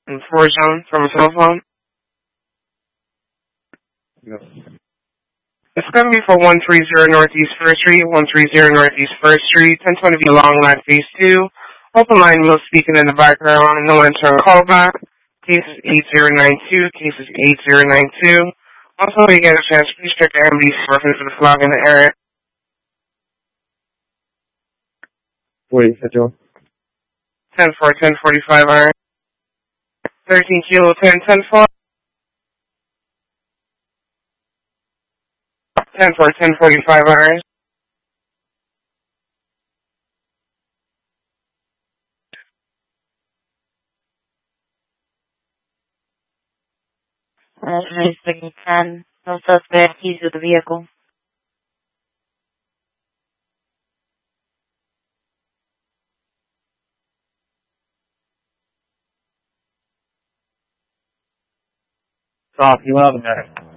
in 4 zone from a cell phone. Yes. It's going to be for 130 Northeast 1st Street, 130 Northeast 1st Street, 1020 Long Line Phase 2. Open line will speaking in the background. No internal callback. Case is 8092. Case is 8092. Also, when you get a chance, please check your MBC reference for the flag in the area. What you said, Joe? 10-4, 1045 iron. 13 kilo 10, 10-4. 10-4, 1045 iron. Signal 10. No suspect. Keys to the vehicle. Stop. You went out the back.